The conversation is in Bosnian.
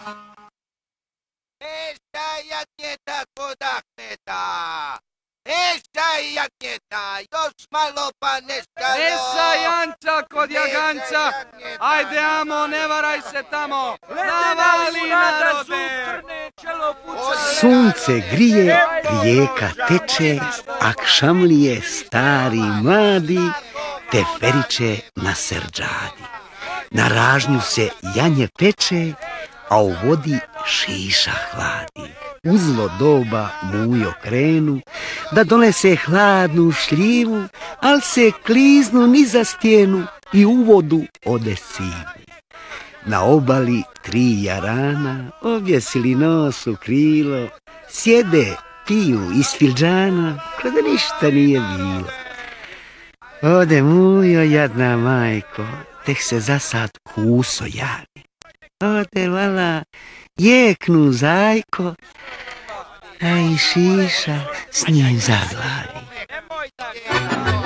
Esa jagnjeta kod Ahmeta. Esa jagnjeta, još malo pa nestalo. Esa janca kod jaganca. Ajde, amo, ne varaj se tamo. Navali narode. Sunce grije, rijeka teče, akšamlije stari mladi, teferiće na serdžadi. Na ražnju se janje peče, a u vodi šiša hladi. Uzlo doba mujo krenu, da donese hladnu šljivu, al se kliznu niza stijenu i u vodu ode sivu. Na obali 3 jarana, objesili nos u krilo, sjede, piju iz fildžana, kao da ništa nije bilo. Ode mujo, jadna majko, tek se za sad kuso javi. Ode vala, jeknu zajko, a i šiša s njim zaglavi.